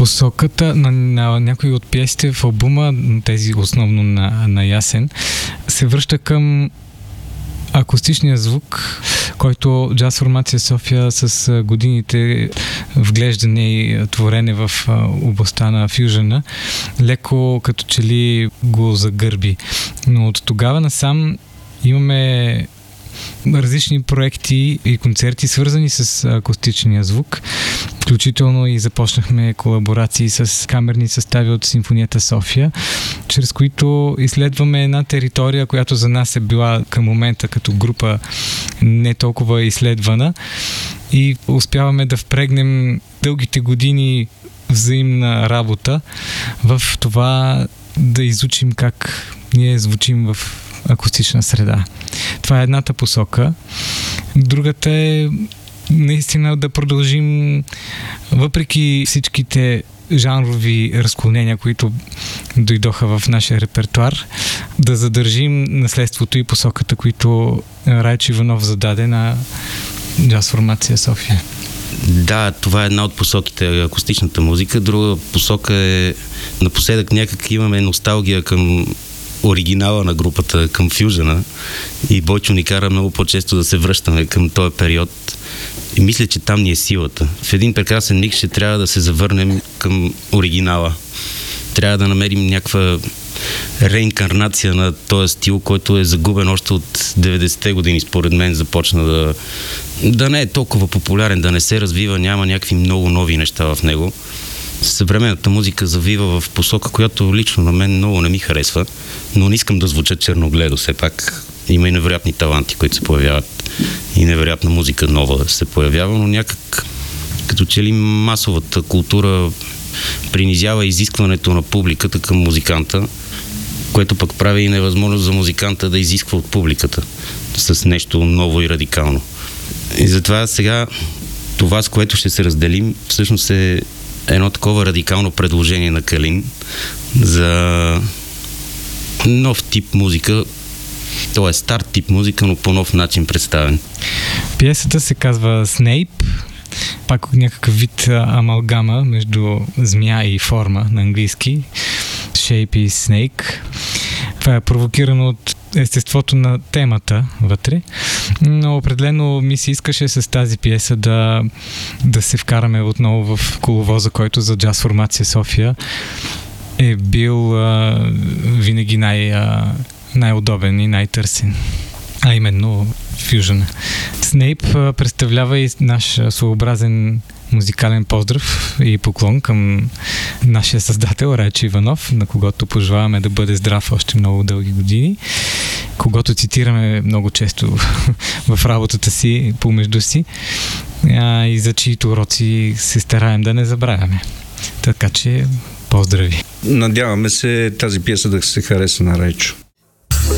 Посоката на някои от пиесите в албума, тези основно на Ясен, се връща към акустичния звук, който Джаз формация София с годините вглеждане и творене в областта на фюжъна, леко като че ли го загърби. Но от тогава насам имаме различни проекти и концерти, свързани с акустичния звук. Включително и започнахме колаборации с камерни състави от Симфонията София, чрез които изследваме една територия, която за нас е била към момента като група не толкова изследвана, и успяваме да впрегнем дългите години взаимна работа в това да изучим как ние звучим в акустична среда. Това е едната посока. Другата е наистина да продължим, въпреки всичките жанрови разклонения, които дойдоха в нашия репертуар, да задържим наследството и посоката, които Райчо Иванов зададе на Джаз формация София. Да, това е една от посоките, акустичната музика. Друга посока е, напоследък някак имаме носталгия към оригинала на групата, към фюжъна, и Бойчо ни кара много по-често да се връщаме към този период. И мисля, че там ни е силата. В един прекрасен миг ще трябва да се завърнем към оригинала. Трябва да намерим някаква реинкарнация на този стил, който е загубен още от 90-те години, според мен започна да не е толкова популярен, да не се развива, няма някакви много нови неща в него. Съвременната музика завива в посока, която лично на мен много не ми харесва, но не искам да звуча черногледо. Все пак има и невероятни таланти, които се появяват, и невероятна музика нова се появява, но някак като че ли масовата култура принизява изискването на публиката към музиканта, което пък прави и невъзможност за музиканта да изисква от публиката с нещо ново и радикално. И затова сега това, с което ще се разделим, всъщност е едно такова радикално предложение на Калин за нов тип музика. То е стар тип музика, но по нов начин представен. Пиесата се казва Snape, пак някакъв вид амалгама между змия и форма на английски. Shape и Snake. Това е провокирано от естеството на темата вътре, но определено ми се искаше с тази пиеса да се вкараме отново в коловоза, който за Джаз формация София е бил винаги най-удобен и най-търсен, а именно фюжъна. Снейп представлява и наш своеобразен музикален поздрав и поклон към нашия създател Райчо Иванов, на когото пожелаваме да бъде здрав още много дълги години, когото цитираме много често в работата си, помежду си, и за чието уроци се стараем да не забравяме. Така че поздрави! Надяваме се тази пиеса да се хареса на Райчо.